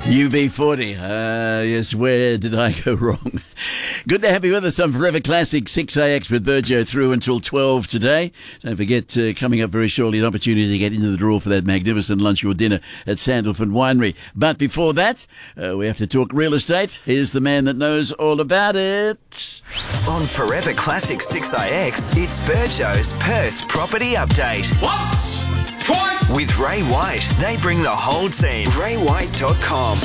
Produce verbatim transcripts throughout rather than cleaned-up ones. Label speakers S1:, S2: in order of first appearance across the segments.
S1: U B forty. Uh, yes, where did I go wrong? Good to have you with us on Forever Classic six A X with Burjo through until twelve today. Don't forget, uh, coming up very shortly, an opportunity to get into the draw for that magnificent lunch or dinner at Sandalford Winery. But before that, uh, we have to talk real estate. Here's the man that knows all about it.
S2: On Forever Classic six A X, it's Burjo's Perth Property Update.
S3: Once, twice.
S2: With Ray White. They bring the whole team. ray white dot com.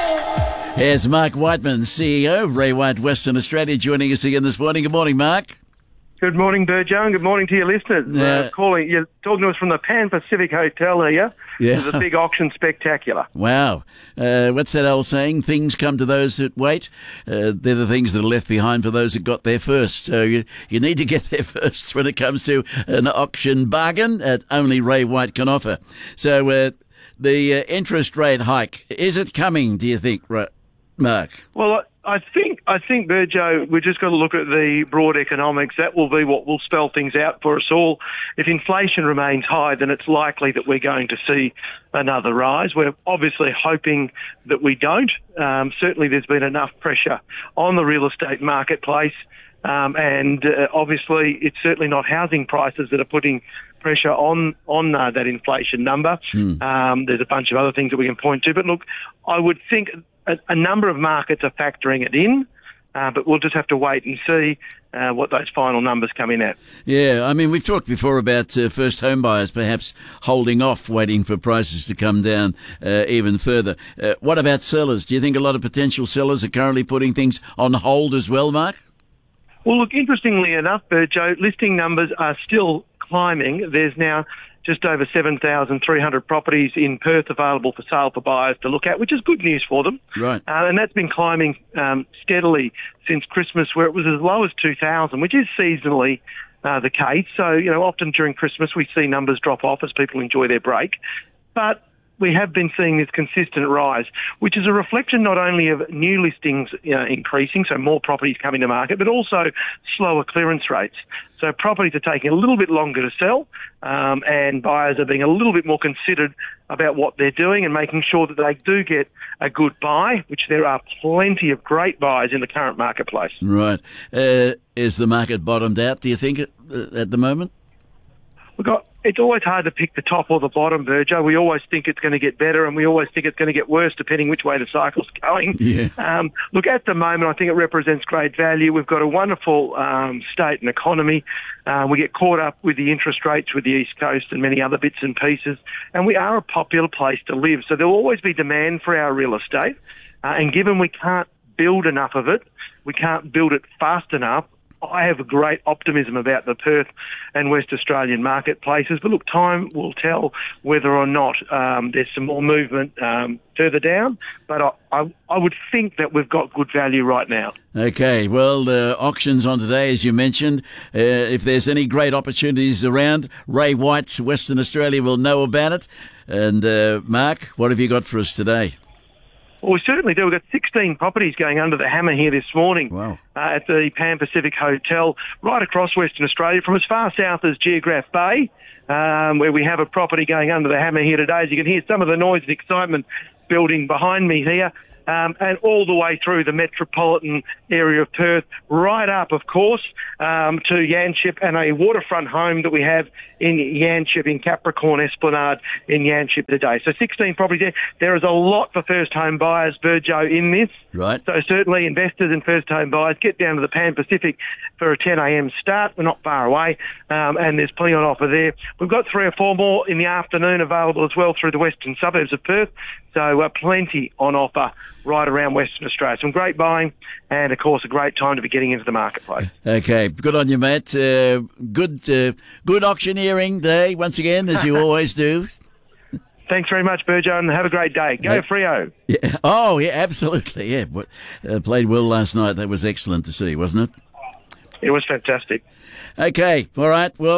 S1: Here's Mark Whiteman, C E O of Ray White Western Australia, joining us again this morning. Good morning, Mark.
S4: Good morning, Burjo, and good morning to your listeners.
S1: Yeah.
S4: Uh, calling, you're talking to us from the Pan Pacific Hotel here.
S1: Yeah.
S4: There's a big auction spectacular.
S1: Wow. Uh, what's that old saying? Things come to those that wait. Uh, they're the things that are left behind for those that got there first. So you, you need to get there first when it comes to an auction bargain that only Ray White can offer. So uh, the uh, interest rate hike, is it coming, do you think, Mark?
S4: Well, I I think, I think, Burjo, we're just got to look at the broad economics. That will be what will spell things out for us all. If inflation remains high, then it's likely that we're going to see another rise. We're obviously hoping that we don't. Um, certainly there's been enough pressure on the real estate marketplace. Um, and uh, obviously it's certainly not housing prices that are putting pressure on on uh, that inflation number. Mm. Um, there's a bunch of other things that we can point to. But look, I would think a, a number of markets are factoring it in, uh, but we'll just have to wait and see uh, what those final numbers come in at.
S1: Yeah, I mean, we've talked before about uh, first home buyers perhaps holding off, waiting for prices to come down uh, even further. Uh, what about sellers? Do you think a lot of potential sellers are currently putting things on hold as well, Mark?
S4: Well, look, interestingly enough, Burjo, listing numbers are still climbing. There's now just over seven thousand three hundred properties in Perth available for sale for buyers to look at, which is good news for them.
S1: Right.
S4: Uh, and that's been climbing um, steadily since Christmas, where it was as low as two thousand, which is seasonally uh, the case. So, you know, often during Christmas we see numbers drop off as people enjoy their break. But we have been seeing this consistent rise, which is a reflection not only of new listings you know, increasing, so more properties coming to market, but also slower clearance rates. So properties are taking a little bit longer to sell, um, and buyers are being a little bit more considered about what they're doing and making sure that they do get a good buy, which there are plenty of great buys in the current marketplace.
S1: Right. Uh, is the market bottomed out, do you think, at, at the moment?
S4: We've got, it's always hard to pick the top or the bottom, Burjo. We always think it's going to get better, and we always think it's going to get worse, depending which way the cycle's going.
S1: Yeah.
S4: Um, look, at the moment, I think it represents great value. We've got a wonderful um, state and economy. Uh, we get caught up with the interest rates with the East Coast and many other bits and pieces, and we are a popular place to live. So there'll always be demand for our real estate, uh, and given we can't build enough of it, we can't build it fast enough, I have a great optimism about the Perth and West Australian marketplaces. But look, time will tell whether or not um, there's some more movement um, further down. But I, I, I would think that we've got good value right now.
S1: Okay, well, the auctions on today, as you mentioned. Uh, if there's any great opportunities around, Ray White, Western Australia, will know about it. And uh, Mark, what have you got for us today?
S4: Well, we certainly do. We've got sixteen properties going under the hammer here this morning.
S1: Wow.
S4: uh, at the Pan Pacific Hotel, right across Western Australia, from as far south as Geograph Bay, um, where we have a property going under the hammer here today. As you can hear some of the noise and excitement building behind me here. Um, and all the way through the metropolitan area of Perth, right up, of course, um, to Yanchep, and a waterfront home that we have in Yanchep, in Capricorn Esplanade in Yanchep today. So sixteen properties there. There is a lot for first home buyers, Burjo, in this.
S1: Right.
S4: So certainly investors and first home buyers, get down to the Pan Pacific for a ten a.m. start. We're not far away, um, and there's plenty on offer there. We've got three or four more in the afternoon available as well through the western suburbs of Perth. So uh, plenty on offer right around Western Australia. Some great buying and, of course, a great time to be getting into the marketplace.
S1: Okay, good on you, mate. Uh, good uh, good auctioneering day, once again, as you always do.
S4: Thanks very much, Burjo, and have a great day. Go
S1: Yeah.
S4: Freo.
S1: Yeah. Oh, yeah, absolutely. Yeah, uh, played well last night. That was excellent to see, wasn't it?
S4: It was fantastic.
S1: Okay, all right. Well,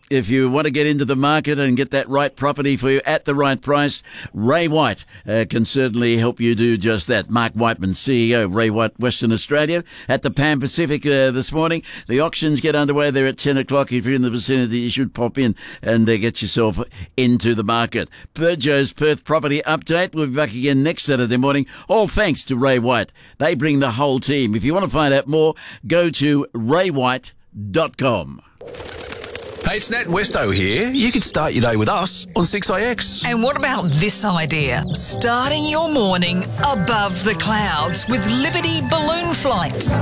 S1: if you want to get into the market and get that right property for you at the right price, Ray White uh, can certainly help you do just that. Mark Whiteman, C E O, Ray White, Western Australia, at the Pan Pacific uh, this morning. The auctions get underway there at ten o'clock. If you're in the vicinity, you should pop in and uh, get yourself into the market. Burjo's Perth Property Update. We'll be back again next Saturday morning, all thanks to Ray White. They bring the whole team. If you want to find out more, go to ray white dot com.
S5: Hey, it's Nat Westo here. You could start your day with us on six I X.
S6: And what about this idea? Starting your morning above the clouds with Liberty balloon flights.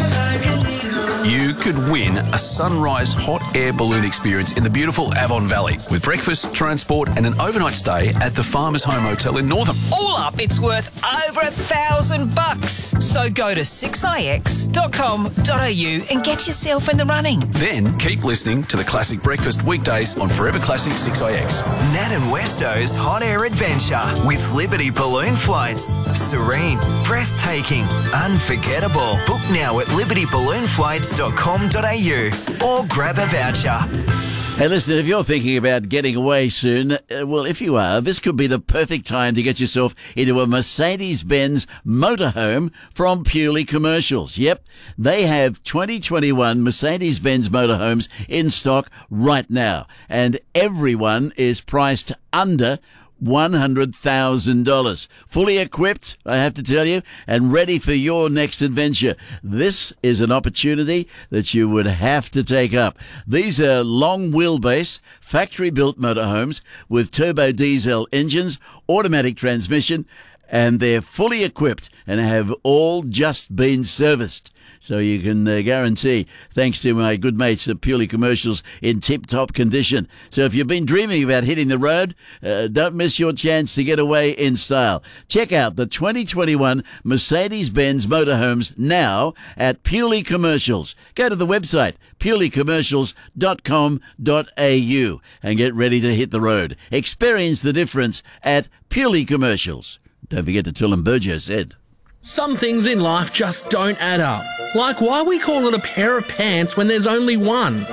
S5: You could win a sunrise hot air balloon experience in the beautiful Avon Valley with breakfast, transport and an overnight stay at the Farmers Home Hotel in Northam.
S6: All up, it's worth over a thousand bucks. So go to six i x dot com dot a u and get yourself in the running.
S5: Then keep listening to the Classic Breakfast weekdays on Forever Classic six I X.
S2: Nat and Westo's hot air adventure with Liberty balloon flights. Serene, breathtaking, unforgettable. Book now at liberty balloon flights dot com dot a u or grab a voucher.
S1: Hey, listen, if you're thinking about getting away soon, uh, well, if you are, this could be the perfect time to get yourself into a Mercedes-Benz motorhome from Purely Commercials. Yep, they have twenty twenty-one Mercedes-Benz motorhomes in stock right now, and everyone is priced under one hundred thousand dollars. Fully equipped, I have to tell you, and ready for your next adventure. This is an opportunity that you would have to take up. These are long wheelbase, factory-built motorhomes with turbo diesel engines, automatic transmission, and they're fully equipped and have all just been serviced. So you can uh, guarantee, thanks to my good mates at Purely Commercials, in tip-top condition. So if you've been dreaming about hitting the road, uh, don't miss your chance to get away in style. Check out the twenty twenty-one Mercedes-Benz motorhomes now at Purely Commercials. Go to the website, purely commercials dot com dot a u, and get ready to hit the road. Experience the difference at Purely Commercials. Don't forget to tell them Burjo said.
S7: Some things in life just don't add up. Like why we call it a pair of pants when there's only one.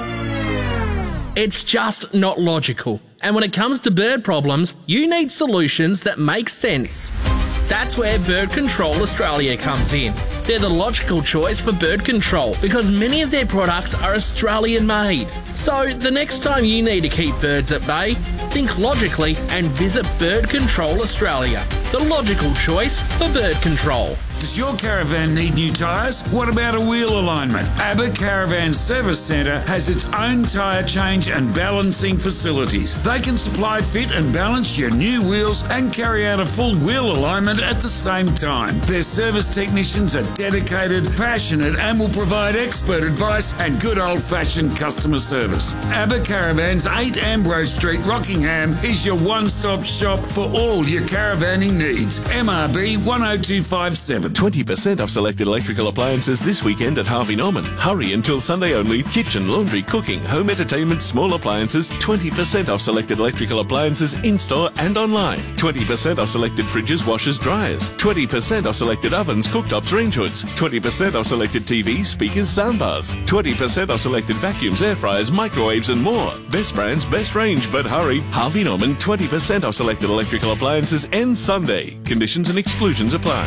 S7: It's just not logical. And when it comes to bird problems, you need solutions that make sense. That's where Bird Control Australia comes in. They're the logical choice for bird control because many of their products are Australian made. So the next time you need to keep birds at bay, think logically and visit Bird Control Australia, the logical choice for bird control.
S8: Does your caravan need new tyres? What about a wheel alignment? ABBA Caravan Service Centre has its own tyre change and balancing facilities. They can supply, fit and balance your new wheels and carry out a full wheel alignment at the same time. Their service technicians are dedicated, passionate and will provide expert advice and good old-fashioned customer service. ABBA Caravans, eight Ambrose Street, Rockingham is your one-stop shop for all your caravanning needs. M R B one oh two five seven.
S9: twenty percent off selected electrical appliances this weekend at Harvey Norman. Hurry until Sunday only. Kitchen, laundry, cooking, home entertainment, small appliances. twenty percent off selected electrical appliances in-store and online. twenty percent off selected fridges, washers, dryers. twenty percent off selected ovens, cooktops, range hoods. twenty percent off selected T Vs, speakers, soundbars. twenty percent off selected vacuums, air fryers, microwaves and more. Best brands, best range, but hurry. Harvey Norman, twenty percent off selected electrical appliances ends Sunday. Conditions and exclusions apply.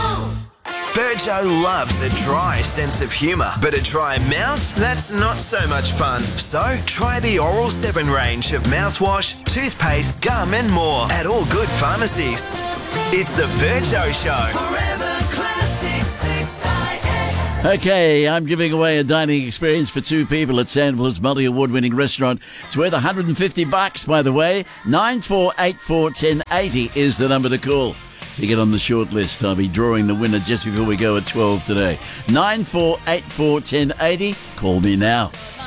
S2: Burjo loves a dry sense of humour, but a dry mouth? That's not so much fun. So try the Oral seven range of mouthwash, toothpaste, gum and more at all good pharmacies. It's the Burjo Show. Forever Classic six I X.
S1: Okay, I'm giving away a dining experience for two people at Sandville's multi-award-winning restaurant. It's worth one hundred fifty bucks, by the way. nine four eight four, one zero eight zero is the number to call to get on the short list. I'll be drawing the winner just before we go at twelve today. nine four eight four, one zero eight zero. Call me now.